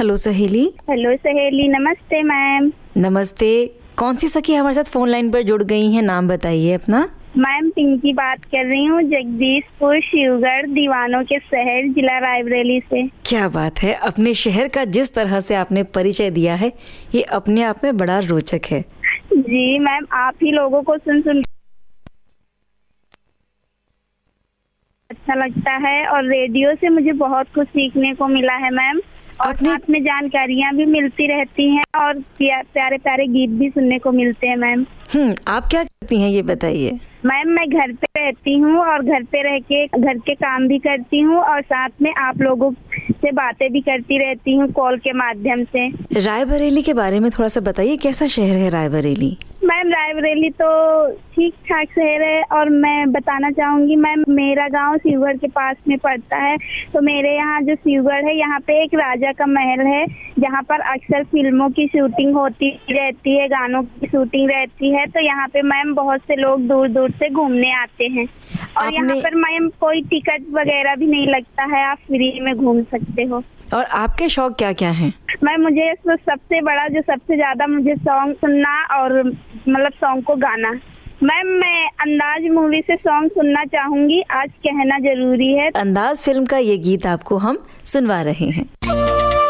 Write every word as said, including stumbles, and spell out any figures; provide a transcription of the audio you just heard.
Hello सहेली। Hello सहेली, नमस्ते मैम। नमस्ते। कौन सी सखी हमारे साथ फोन लाइन पर जुड़ गई हैं? नाम बताइए अपना। मैम पिंकी बात कर रही हूँ, जगदीशपुर शिवगढ़ दीवानों के शहर, जिला रायबरेली से। क्या बात है, अपने शहर का जिस तरह से आपने परिचय दिया है ये अपने आप में बड़ा रोचक है। जी मैम, आप ही लोगों को सुन सुन अच्छा लगता है और रेडियो से मुझे बहुत कुछ सीखने को मिला है मैम, और अपने... साथ में जानकारियाँ भी मिलती रहती हैं और प्यारे प्यारे गीत भी सुनने को मिलते हैं मैम। हम्म आप क्या करती हैं ये बताइए। मैम मैं घर पे रहती हूँ और घर पे रह के घर के काम भी करती हूँ और साथ में आप लोगों से बातें भी करती रहती हूँ कॉल के माध्यम से। रायबरेली के बारे में थोड़ा सा बताइए, कैसा शहर है रायबरेली? मैम रायबरेली तो ठीक ठाक शहर है और मैं बताना चाहूंगी मैम, मेरा गांव शिवगढ़ के पास में पड़ता है। तो मेरे यहाँ जो शिवगढ़ है, यहाँ पे एक राजा का महल है जहाँ पर अक्सर फिल्मों की शूटिंग होती रहती है, गानों की शूटिंग रहती है। तो यहाँ पे मैम बहुत से लोग दूर दूर से घूमने आते हैं और आपने... यहाँ पर मैम कोई टिकट वगैरह भी नहीं लगता है, आप फ्री में घूम सकते हो। और आपके शौक क्या क्या हैं? मैं मुझे तो सबसे बड़ा जो सबसे ज्यादा मुझे सॉन्ग सुनना और मतलब सॉन्ग को गाना। मैम मैं अंदाज मूवी से सॉन्ग सुनना चाहूंगी, आज कहना जरूरी है। अंदाज फिल्म का ये गीत आपको हम सुनवा रहे हैं।